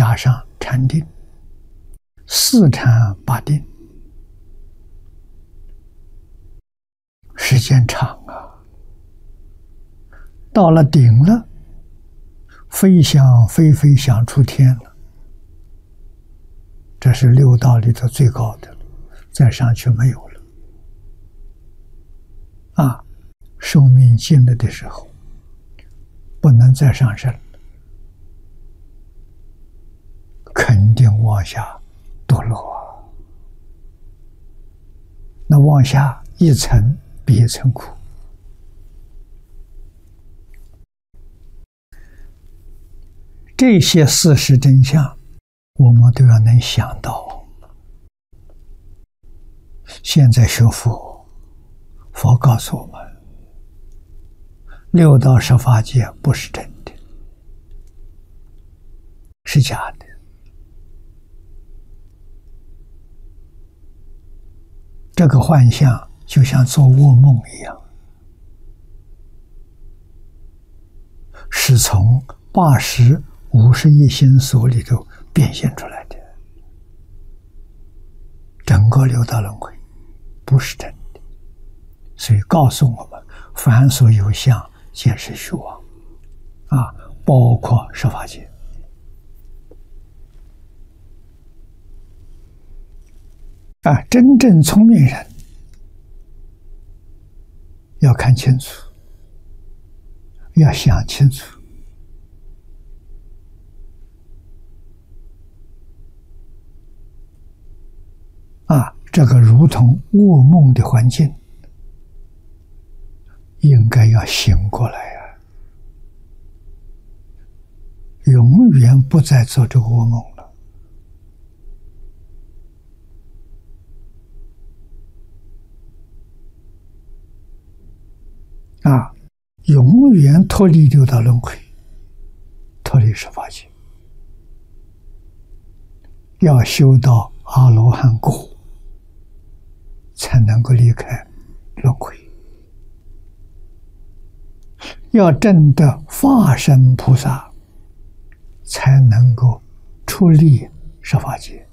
加上禅定，四禅八定，时间长啊。到了顶了，飞翔飞飞想出天了，这是六道里头最高的了，再上去没有了。啊，寿命尽了的时候，不能再上升了，肯定往下堕落啊。那往下一层比一层苦。这些事实真相，我们都要能想到。现在学佛，佛告诉我们，六道十法界不是真的，是假的。这个幻象就像做噩梦一样，是从80、51心所里头变现出来的。整个六道轮回不是真的，所以告诉我们，凡所有相，皆是虚妄啊，包括十法界。啊，真正聪明人要看清楚，要想清楚。啊，这个如同噩梦的环境，应该要醒过来啊！永远不再做这个噩梦了。啊，永远脱离六道轮回，脱离十法界，要修到阿罗汉果，才能够离开轮回。要证得法身菩萨，才能够出离十法界。